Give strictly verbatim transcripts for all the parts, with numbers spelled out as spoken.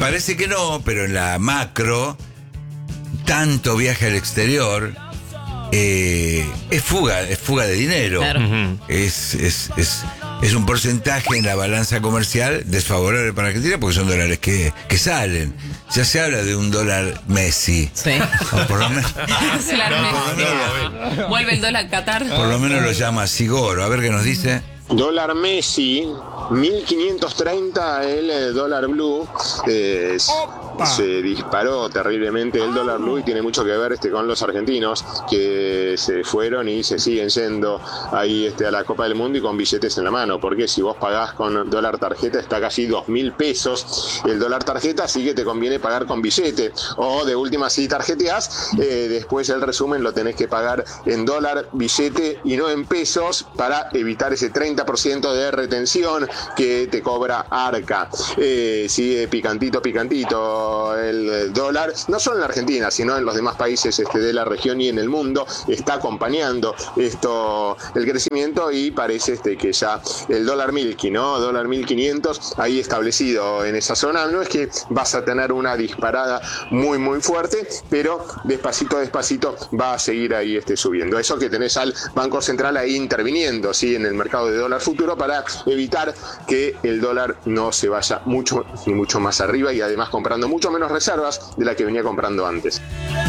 parece que no, pero en la macro, tanto viaje al exterior eh, es fuga, es fuga de dinero. Claro. Uh-huh. Es, es, es, es un porcentaje en la balanza comercial desfavorable para Argentina porque son dólares que, que salen. Ya se habla de un dólar Messi. Sí. O por lo menos, Dólar Messi. no, no, Vuelve el dólar Qatar. por lo menos lo llama Sigoro. A ver qué nos dice. Dólar Messi, mil quinientos treinta el eh, dólar blue, eh, se disparó terriblemente el dólar blue y tiene mucho que ver este con los argentinos que se fueron y se siguen yendo ahí este, a la Copa del Mundo y con billetes en la mano, porque si vos pagás con dólar tarjeta está casi dos mil pesos el dólar tarjeta, así que te conviene pagar con billete, o de última si tarjeteás, eh, después el resumen lo tenés que pagar en dólar, billete y no en pesos para evitar ese treinta por ciento de retención que te cobra Arca. Eh, sigue picantito, picantito el dólar, no solo en la Argentina, sino en los demás países este, de la región y en el mundo, está acompañando esto el crecimiento y parece este, que ya el dólar milky, ¿no? Dólar mil quinientos, ahí establecido en esa zona. No es que vas a tener una disparada muy, muy fuerte, pero despacito, despacito va a seguir ahí este, subiendo. Eso que tenés al Banco Central ahí interviniendo, ¿sí? En el mercado de dólar futuro para evitar que el dólar no se vaya mucho ni mucho más arriba y además comprando mucho menos reservas de la que venía comprando antes.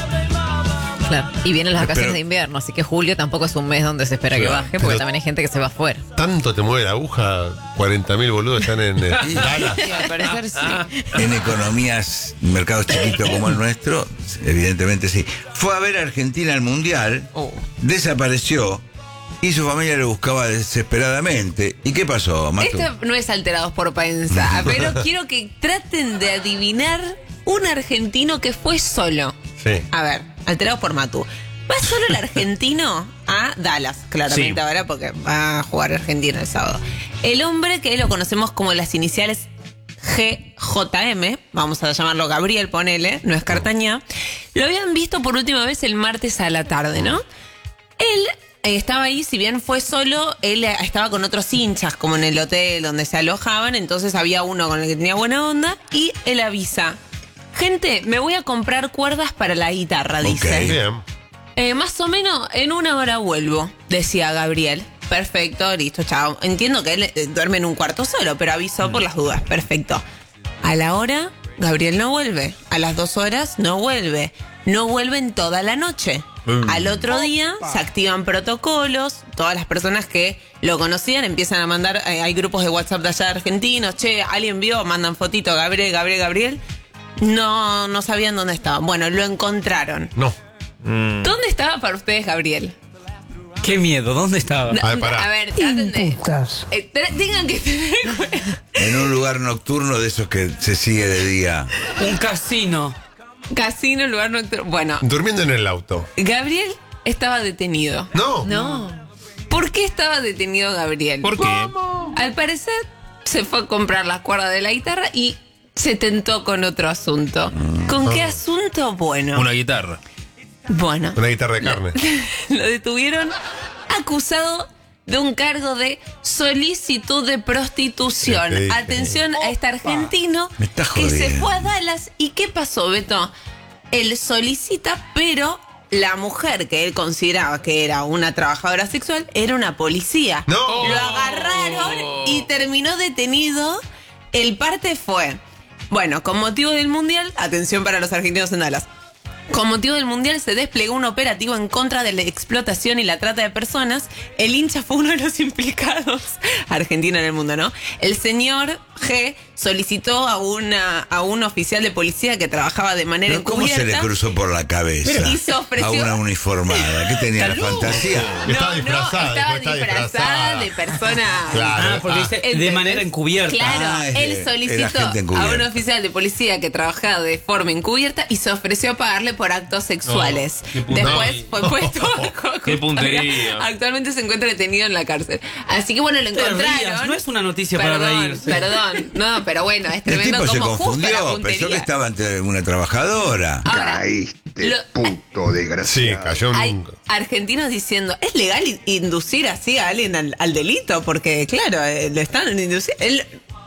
Claro. Y vienen las vacaciones Pero, de invierno, así que julio tampoco es un mes donde se espera claro, que baje, porque pero, también hay gente que se va afuera. ¿Tanto te mueve la aguja? cuarenta mil boludos están en eh, Dallas. Sí, al parecer sí. En economías, mercados chiquitos como el nuestro, evidentemente sí. Fue a ver a Argentina al Mundial, Oh. desapareció y su familia lo buscaba desesperadamente. ¿Y qué pasó, Matu? Esto no es Alterados por Prensa, pero quiero que traten de adivinar un argentino que fue solo. Sí. A ver, Alterados por Matu. Va solo el argentino a Dallas, claramente Sí. ahora, porque va a jugar Argentina el sábado. El hombre que lo conocemos como las iniciales G J M, vamos a llamarlo Gabriel, ponele, no es Cartañá, lo habían visto por última vez el martes a la tarde, ¿no? Él eh, estaba ahí, si bien fue solo, él eh, estaba con otros hinchas, como en el hotel donde se alojaban, entonces había uno con el que tenía buena onda, y él avisa: gente, me voy a comprar cuerdas para la guitarra, dice. Ok. Bien. Eh, más o menos en una hora vuelvo, decía Gabriel. Perfecto, listo, chao. Entiendo que él eh, duerme en un cuarto solo, pero avisó por las dudas. Perfecto. A la hora, Gabriel no vuelve. A las dos horas, no vuelve. No vuelve en toda la noche. Mm. Al otro día se activan protocolos. Todas las personas que lo conocían empiezan a mandar. Eh, hay grupos de WhatsApp de allá de argentinos. Che, alguien vio, mandan fotito. Gabriel, Gabriel, Gabriel. No, no sabían dónde estaba. Bueno, lo encontraron. No. ¿Dónde estaba para ustedes, Gabriel? Qué miedo, ¿dónde estaba? No, A ver, pará. a ver, traten de. Eh, tra- tengan que tener cuidado. En un lugar nocturno de esos que se sigue de día. Un casino. Casino, lugar nocturno. Bueno, Durmiendo en el auto. Gabriel estaba detenido. No. No. ¿Por qué estaba detenido Gabriel? ¿Por qué? Al parecer se fue a comprar las cuerdas de la guitarra y se tentó con otro asunto. ¿Con qué asunto? Bueno. Una guitarra. Bueno. Una guitarra de carne. Lo detuvieron acusado de un cargo de solicitud de prostitución. ¿Qué te dije? Atención a este argentino Me está que se jodiendo. fue a Dallas. ¿Y qué pasó, Beto? Él solicita, pero la mujer que él consideraba que era una trabajadora sexual era una policía. No. Lo agarraron y terminó detenido. El parte fue, bueno, con motivo del Mundial, atención para los argentinos en Dallas. Con motivo del Mundial se desplegó un operativo en contra de la explotación y la trata de personas. El hincha fue uno de los implicados. Argentina en el mundo, ¿no? El señor G solicitó a una a un oficial de policía que trabajaba de manera Pero ¿cómo encubierta. se le cruzó por la cabeza Pero- y se ofreció- a una uniformada? ¿Qué tenía la fantasía? Estaba disfrazada, estaba después estaba disfrazada disfrazada. de persona. Claro. Ah, porque dice de ¿Entendés? manera encubierta. Claro, Ah, es de- él era solicitó gente a encubierta. un oficial de policía que trabajaba de forma encubierta y se ofreció a pagarle por actos sexuales. No, qué puntería. Después fue puesto bajo Qué custodia. puntería. Actualmente se encuentra detenido en la cárcel. Así que bueno, lo Te encontraron. rías, no es una noticia para Perdón, reírse. Perdón, no, pero bueno, es El tremendo tipo se como justo la confundió, puntería. pensó que estaba ante una trabajadora. Ahora, Caíste, lo- puto Sí, desgraciado. cayó en hay un... argentinos diciendo, ¿es legal in- inducir así a alguien al, al delito? Porque, claro, eh, lo están induciendo. Él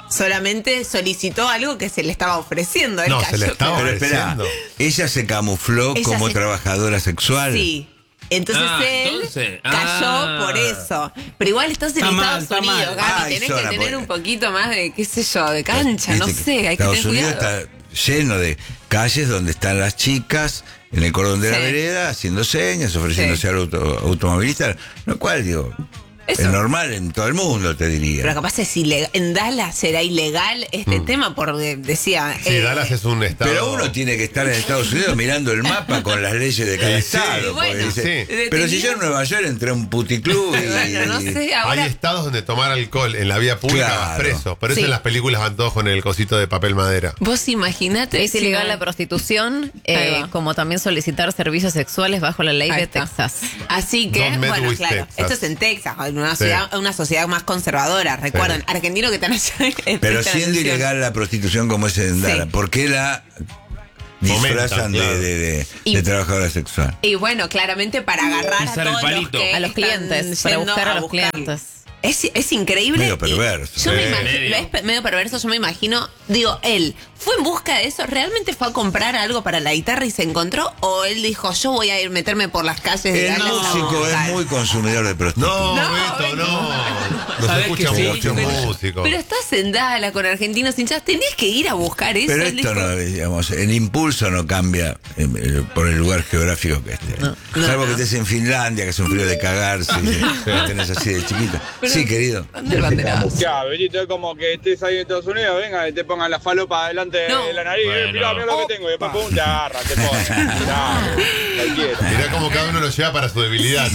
solamente solicitó algo que se le estaba ofreciendo. Él No, cayó, se le estaba Pero espera, ofreciendo. ella se camufló Ella como se- trabajadora sexual. Sí. Entonces Ah, él entonces, cayó ah. por eso. Pero igual estás en Está mal, Estados está Unidos, mal. Gaby. Ah, tenés hizo que la tener polla. un poquito más de, qué sé yo, de cancha, no Viste que sé, hay que Estados tener Unidos cuidado. está lleno de calles donde están las chicas en el cordón de Sí. la vereda haciendo señas, ofreciéndose Sí. al auto, automovilista, lo cual digo, Eso. es normal en todo el mundo, te diría. Pero capaz es ilegal. En Dallas será ilegal este tema porque decía. Sí, eh, Dallas es un estado. Pero uno tiene que estar en Estados Unidos mirando el mapa con las leyes de cada Sí, sí. estado. Y porque bueno, dice, sí. pero si yo en Nueva York entré a un puticlub y... Bueno, no sé, ahora. Hay estados donde tomar alcohol en la vía pública Claro. vas preso. Por eso Sí. en las películas van todos con el cosito de papel madera. Vos imaginate. Es si ilegal no- la prostitución, Ahí eh, va. como también solicitar servicios sexuales bajo la ley Ahí de está. Texas. Así que, Don't mess bueno, with claro, Texas. esto es en Texas, en una, Sí. ciudad, una sociedad más conservadora. Recuerden, argentino que están allá. Pero prestan siendo atención. ilegal la prostitución como es en Dallas, Sí. ¿por qué la disfrazan Fomentan, de, claro. de- de- Y- de trabajadora sexual? Y bueno, claramente para agarrar a Pisar el todos los palito. que A los están clientes, para yendo buscar a los buscarlo. clientes. Es, es increíble. Medio y perverso. Yo me Sí. imagino, Medio. es pe- medio perverso, yo me imagino. Digo, él fue en busca de eso, ¿realmente fue a comprar algo para la guitarra y se encontró? ¿O él dijo, yo voy a ir meterme por las calles de El Dallas a músico buscar"? es muy consumidor de prostitutas. No, No, Beto, Beto. no. Nos ¿Sabés escucha que sí? mucho Pero- músico. Pero estás en Dallas con argentinos hinchas, tenés que ir a buscar eso. Pero Él esto dijo, no, digamos, el impulso no cambia eh, eh, por el lugar geográfico que esté. no, Salvo no. que estés en Finlandia, que es un frío de cagarse, y que tenés así de chiquito. Pero- Sí, querido. ¿dónde el banderazo? Ya, Bellito, es como que estés ahí en Estados Unidos, venga y te pongan la falopa delante No. de la nariz. Bueno. Eh, mirá, mirá lo que tengo. Y después, pum, te agarra, te pone. Mirá, cualquiera. Mirá cómo cada uno lo lleva para su debilidad, ¿no?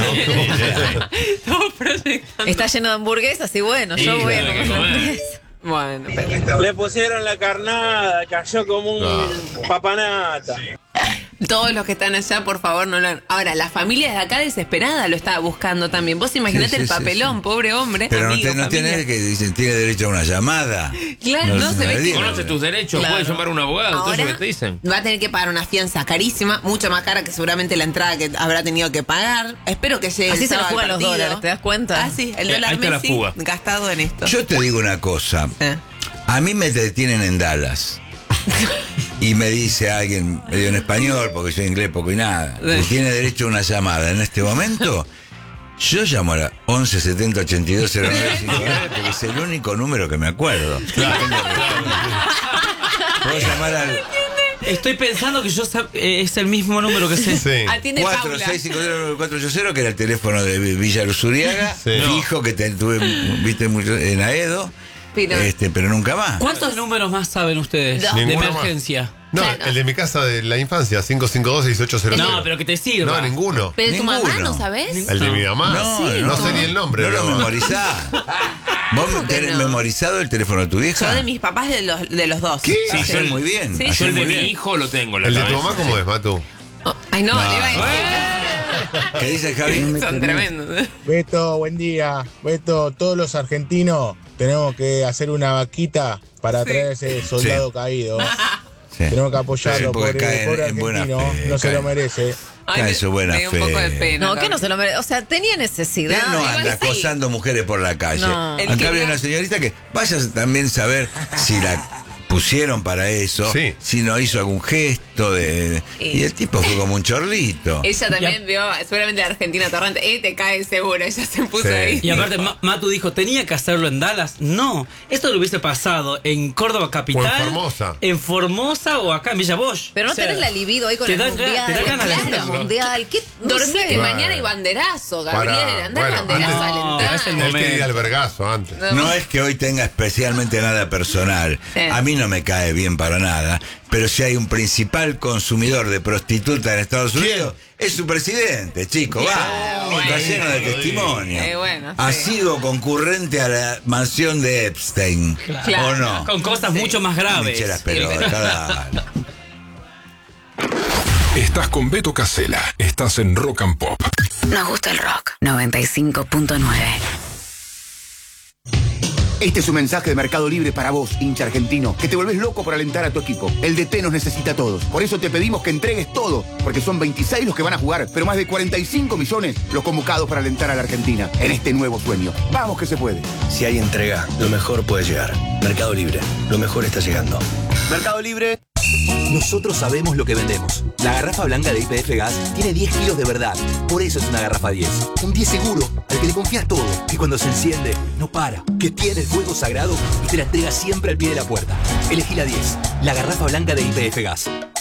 Todo proyectando. Está lleno de hamburguesas y bueno, yo Sí, voy a claro, comer que la comer. hamburguesa. Bueno, pero Le pusieron la carnada, cayó como un papanata. todos los que están allá, por favor, no lo hagan. Ahora, la familia de acá desesperada lo estaba buscando también. Vos imaginate Sí, sí, el sí, papelón, sí. pobre hombre. Pero no, amigo, te- no familia. tenés que dicen, tiene derecho a una llamada. Claro, no, se me ve que- digas. Conoce tus derechos, Claro. puedes llamar a un abogado, todo eso Ahora que te dicen. va a tener que pagar una fianza carísima, mucho más cara que seguramente la entrada que habrá tenido que pagar. Espero que llegue Así el se nos sábado juegan al los partido. dólares, ¿te das cuenta? Ah, sí, el Eh, dólar ahí está la Messi fuga. gastado en esto. Yo te digo una cosa. Eh. A mí me detienen en Dallas. Y me dice alguien, medio en español, porque soy inglés poco y nada, que tiene derecho a una llamada en este momento. Yo llamo a la once setenta ochenta y dos cero nueve cincuenta y nueve porque es el único número que me acuerdo. Puedo llamar al Estoy pensando que yo sab- eh, es el mismo número que sé. Sí. Atiende cuatro Paula. seis cinco cero nueve cuatro ocho cero, que era el teléfono de Villa Luzuriaga, Sí. fijo que te- tuve, viste, mucho en Aedo, Pero- este, pero nunca más. ¿Cuántos números más saben ustedes Dos. de Ninguno más. emergencia? No, Claro. el de mi casa de la infancia, cinco cinco dos seis ocho cero cero. No, pero que te sirva. No, ninguno. Pero de tu mamá, Ninguno. ¿no sabés? El de mi mamá. No, no, sé ni el nombre. No lo pero- memorizás. ¿Vos ¿Cómo que tenés no? memorizado el teléfono de tu vieja? Yo de mis papás de los, de los dos. ¿Qué? Sí, Haces yo el- muy bien. sí, haces Yo el de muy mi bien. hijo lo tengo. en la ¿El de tu cabeza. mamá cómo es, Matu? Oh, ay, no, No. le iba a decir. ¿Qué dice Javi? Son tremendos. Beto, buen día. Beto, todos los argentinos tenemos que hacer una vaquita para traer ese soldado Sí. caído. Sí. Tenemos que apoyarlo, Sí, porque pobre, caen pobre en buena argentino, fe, no se caen. lo merece. Ay, Cae me- su buena me dio un poco de fe. pena. No, que no se lo merece. O sea, tenía necesidad. Él no igual anda sí. acosando mujeres por la calle. No. El Acá que había la- una señorita que vaya a también saber si la pusieron para eso, Sí. si no hizo algún gesto de... Sí. Y el tipo fue como un chorlito. Ella también vio, seguramente de Argentina Torrente. Eh, te cae seguro, ella se puso Sí. ahí. Y aparte, Ma- Matu dijo, ¿tenía que hacerlo en Dallas? No, esto lo hubiese pasado en Córdoba Capital. O en Formosa. En Formosa o acá en Villa Bosch. Pero no O sea, tenés la libido ahí con te el da- mundial. te da ganas de Claro, hacerlo. mundial. ¿Qué? No Dormite, sé. mañana hay banderazo, Gabriel. Para- Anda bueno, el banderazo antes- al No, entrar. es el Él momento. quería ir al vergazo antes. No es que hoy tenga especialmente nada personal. Sí. A mí no me cae bien para nada. Pero si hay un principal consumidor de prostitutas en Estados Unidos, es su presidente, chico. Va. Está lleno de testimonio. Eh, bueno, sí. Ha sido concurrente a la mansión de Epstein. Claro. ¿O no? Con cosas Sí. mucho más graves. Michelas pelotas, dale. Estás con Beto Casella. Estás en Rock and Pop. Nos gusta el rock. noventa y cinco punto nueve. Este es un mensaje de Mercado Libre para vos, hincha argentino, que te volvés loco por alentar a tu equipo. El D T nos necesita a todos. Por eso te pedimos que entregues todo, porque son veintiséis los que van a jugar, pero más de cuarenta y cinco millones los convocados para alentar a la Argentina en este nuevo sueño. Vamos que se puede. Si hay entrega, lo mejor puede llegar. Mercado Libre, lo mejor está llegando. Mercado Libre. Nosotros sabemos lo que vendemos. La garrafa blanca de Y P F Gas tiene diez kilos de verdad. Por eso es una garrafa diez. Un diez seguro, al que le confías todo. Que cuando se enciende, no para. Que tiene el fuego sagrado y te la entrega siempre al pie de la puerta. Elegí la diez, la garrafa blanca de Y P F Gas.